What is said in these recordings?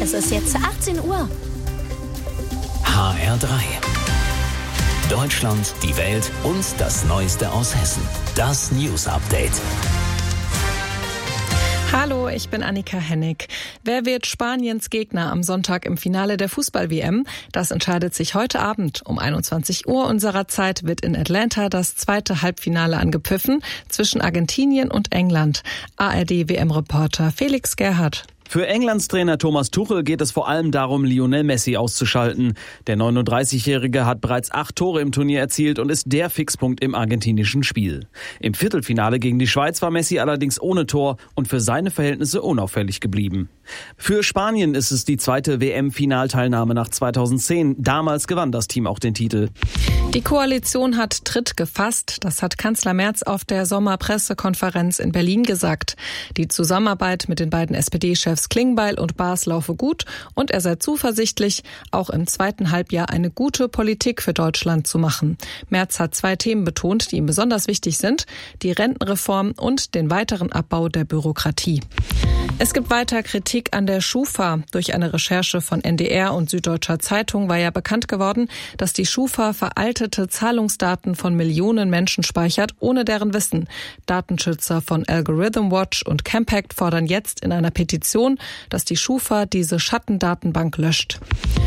Es ist jetzt 18 Uhr. HR3. Deutschland, die Welt und das Neueste aus Hessen. Das News Update. Hallo, ich bin Annika Hennig. Wer wird Spaniens Gegner am Sonntag im Finale der Fußball-WM? Das entscheidet sich heute Abend. Um 21 Uhr unserer Zeit wird in Atlanta das zweite Halbfinale angepfiffen zwischen Argentinien und England. ARD-WM-Reporter Felix Gerhardt. Für Englands Trainer Thomas Tuchel geht es vor allem darum, Lionel Messi auszuschalten. Der 39-Jährige hat bereits 8 Tore im Turnier erzielt und ist der Fixpunkt im argentinischen Spiel. Im Viertelfinale gegen die Schweiz war Messi allerdings ohne Tor und für seine Verhältnisse unauffällig geblieben. Für Spanien ist es die zweite WM-Finalteilnahme nach 2010. Damals gewann das Team auch den Titel. Die Koalition hat Tritt gefasst. Das hat Kanzler Merz auf der Sommerpressekonferenz in Berlin gesagt. Die Zusammenarbeit mit den beiden SPD-Chefs Klingbeil und Baas laufe gut und er sei zuversichtlich, auch im zweiten Halbjahr eine gute Politik für Deutschland zu machen. Merz hat 2 Themen betont, die ihm besonders wichtig sind: die Rentenreform und den weiteren Abbau der Bürokratie. Es gibt weiter Kritik an der Schufa. Durch eine Recherche von NDR und Süddeutscher Zeitung war ja bekannt geworden, dass die Schufa veraltete Zahlungsdaten von Millionen Menschen speichert, ohne deren Wissen. Datenschützer von Algorithm Watch und Campact fordern jetzt in einer Petition, dass die Schufa diese Schattendatenbank löscht.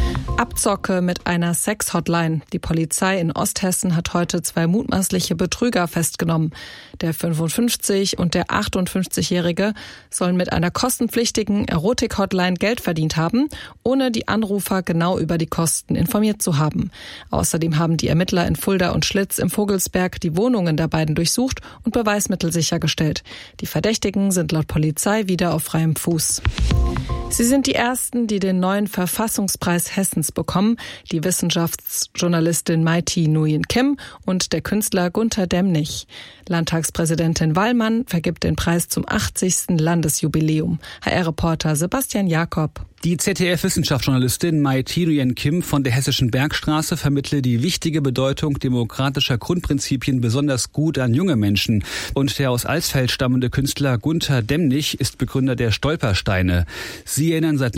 Abzocke mit einer Sex-Hotline. Die Polizei in Osthessen hat heute 2 mutmaßliche Betrüger festgenommen. Der 55- und der 58-Jährige sollen mit einer kostenpflichtigen Erotik-Hotline Geld verdient haben, ohne die Anrufer genau über die Kosten informiert zu haben. Außerdem haben die Ermittler in Fulda und Schlitz im Vogelsberg die Wohnungen der beiden durchsucht und Beweismittel sichergestellt. Die Verdächtigen sind laut Polizei wieder auf freiem Fuß. Sie sind die Ersten, die den neuen Verfassungspreis Hessens bekommen. Die Wissenschaftsjournalistin Mai-Thi Nguyen Kim und der Künstler Gunter Demnig. Landtagspräsidentin Wallmann vergibt den Preis zum 80. Landesjubiläum. HR-Reporter Sebastian Jakob. Die ZDF-Wissenschaftsjournalistin Mai-Thi Nguyen Kim von der Hessischen Bergstraße vermittle die wichtige Bedeutung demokratischer Grundprinzipien besonders gut an junge Menschen. Und der aus Alsfeld stammende Künstler Gunter Demnig ist Begründer der Stolpersteine. Sie erinnern seit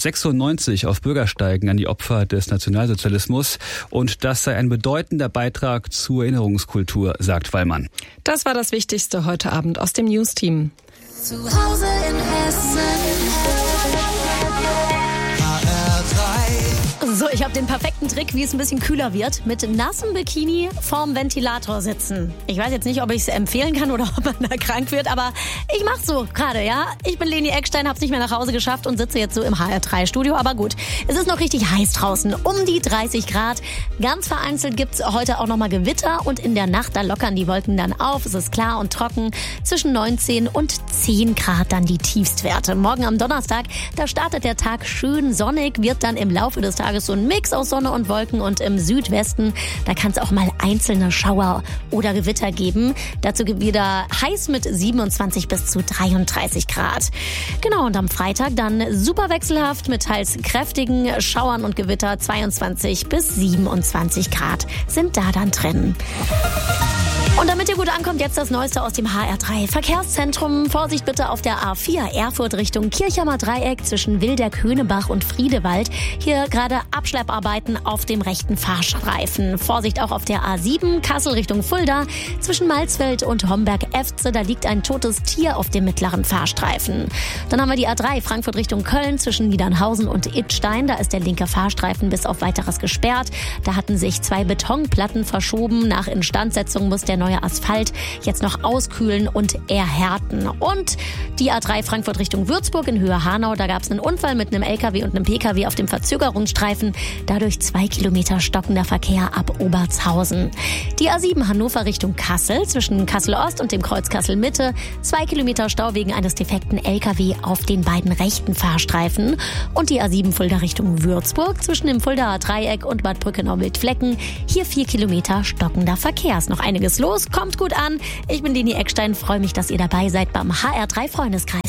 1996 auf Bürgersteigen an die Opfer des Nationalsozialismus. Und das sei ein bedeutender Beitrag zur Erinnerungskultur, sagt Wallmann. Das war das Wichtigste heute Abend aus dem News-Team. Zu Hause in Hessen. So, ich habe den perfekten Trick, wie es ein bisschen kühler wird. Mit nassem Bikini vorm Ventilator sitzen. Ich weiß jetzt nicht, ob ich es empfehlen kann oder ob man da krank wird, aber ich mach's so gerade, ja. Ich bin Leni Eckstein, hab's nicht mehr nach Hause geschafft und sitze jetzt so im HR3-Studio. Aber gut, es ist noch richtig heiß draußen, um die 30 Grad. Ganz vereinzelt gibt's heute auch nochmal Gewitter und in der Nacht, da lockern die Wolken dann auf. Es ist klar und trocken. Zwischen 19 und 10 Grad dann die Tiefstwerte. Morgen am Donnerstag, da startet der Tag schön sonnig, wird dann im Laufe des Tages so ein Mix aus Sonne und Wolken und im Südwesten, da kann es auch mal einzelne Schauer oder Gewitter geben. Dazu wieder heiß mit 27 bis zu 33 Grad. Genau, und am Freitag dann super wechselhaft mit teils kräftigen Schauern und Gewitter. 22 bis 27 Grad sind da dann drin. Und damit ihr gut ankommt, jetzt das Neueste aus dem HR3 Verkehrszentrum. Vorsicht bitte auf der A4 Erfurt Richtung Kirchheimer Dreieck zwischen Wildeck, Höhnebach und Friedewald. Hier gerade Abschlepparbeiten auf dem rechten Fahrstreifen. Vorsicht auch auf der A7 Kassel Richtung Fulda zwischen Malzfeld und Homberg-Efze. Da liegt ein totes Tier auf dem mittleren Fahrstreifen. Dann haben wir die A3 Frankfurt Richtung Köln zwischen Niedernhausen und Idstein. Da ist der linke Fahrstreifen bis auf Weiteres gesperrt. Da hatten sich 2 Betonplatten verschoben. Nach Instandsetzung muss der neue Asphalt jetzt noch auskühlen und erhärten. Und die A3 Frankfurt Richtung Würzburg in Höhe Hanau, da gab es einen Unfall mit einem LKW und einem PKW auf dem Verzögerungsstreifen. Dadurch 2 Kilometer stockender Verkehr ab Obertshausen. Die A7 Hannover Richtung Kassel zwischen Kassel Ost und dem Kreuz Kassel Mitte. 2 Kilometer Stau wegen eines defekten LKW auf den beiden rechten Fahrstreifen. Und die A7 Fulda Richtung Würzburg zwischen dem Fuldaer Dreieck und Bad Brückenau-Wildflecken. Hier 4 Kilometer stockender Verkehr. Ist noch einiges los. Kommt gut an. Ich bin Leni Eckstein. Freue mich, dass ihr dabei seid beim HR3 Freundeskreis.